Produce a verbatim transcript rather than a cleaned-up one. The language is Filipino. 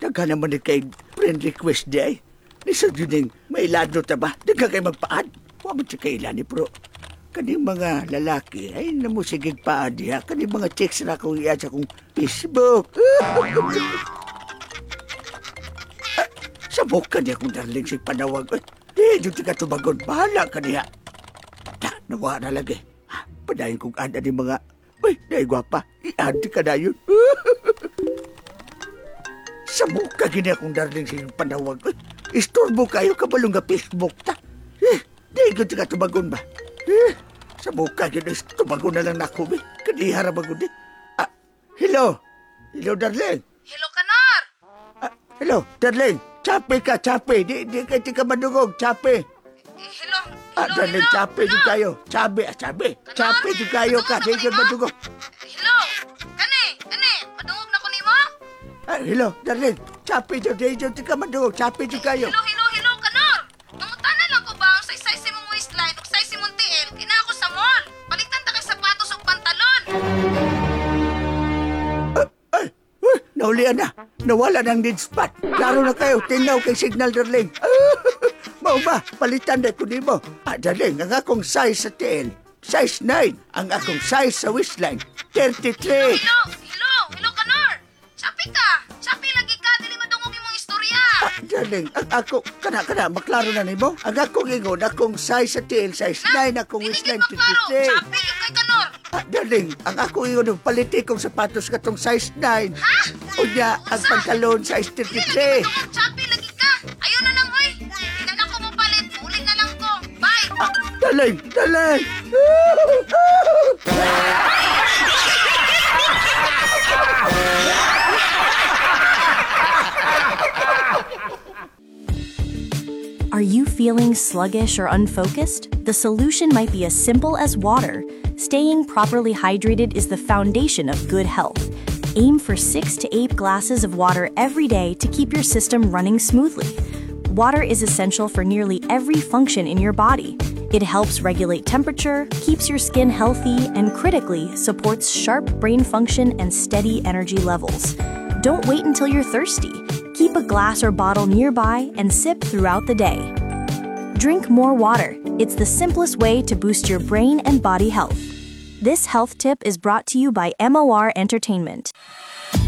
Daga naman ni kay friend request di ay. Lisod yun yung may lado ta ba? Daga kay magpaad. Huwag mo siya kailan ni bro. Kaning mga lalaki ay namusigig paad diha. Kaning mga chicks na akong iya sa kong Facebook. ah, sabok ka niya kung darling sig panawag. Di, yun ka tumagon. Bahala ka niya. Ta, nawa na lagi. Ha, padayin kong ada ni mga... Uy, dahi gwapa. I-adi ka na yun. Sabok ka gini akong darling sig panawag. Uy, istorbo kayo kabalong nga Facebook ta. Eh, di, yun ka tumagon ba? Eh, sabok ka gini. Tumagon na lang na ako. Eh. Kanihara magod eh. Ah, hello. Hello, darling. Hello, Kanor! Ah, hello, darling. Chape ka, chape. Di, di, di, di ka madugog, chape. Eh, hello, Ah, hello, darling, hello. chape di kayo. Chape, ah, chape. Chape di kayo ka. Di ka madugog. Hello, kani, kani, padungog na ko nimo? Ah, hello, darling. Chape di, di, di ka madugog. Chape di kayo. Hello, hello, hello, Kanor! Mangutana lang ko ba ang size-size mong waistline ug size mong tiil? Ina ako sa mall. Baliktad ta kay sapatos ug pantalon. Ah, ay, uy, naulian na. Nawala ng dead spot. Klaro na kayo. Tinaw kay signal, darling. Mau ba? Palitan na ko di mo. Ah, darling, ang akong size sa tiil. Size nine. Ang akong size sa waistline. thirty-three. Hello, hello, hello, Kanor! Chapi ka! Chapi lagi ka, dili madungog imong istorya! Ah, darling, ang ako, kana, kana, maklaro na ni mo. Ang akong ingon, akong size sa tiil, size nine, akong Dili waistline, gid maklaro! thirty-three. Chapi yung kay Kanor! Ah, darling, ang ako ingon, paliti kong sapatos katong size nine. Ha? Unya, ang Usa? pantalon, size Dili lagi thirty-three. madungog, Chapi lagi ka! Ayaw na lang, oy! Di na lang ko mapalit, uling na lang ko! Bye! Ah, darling, darling! Are you feeling sluggish or unfocused? The solution might be as simple as water. Staying properly hydrated is the foundation of good health. Aim for six to eight glasses of water every day to keep your system running smoothly. Water is essential for nearly every function in your body. It helps regulate temperature, keeps your skin healthy, and critically supports sharp brain function and steady energy levels. Don't wait until you're thirsty. Keep a glass or bottle nearby and sip throughout the day. Drink more water. It's the simplest way to boost your brain and body health. This health tip is brought to you by M O R Entertainment.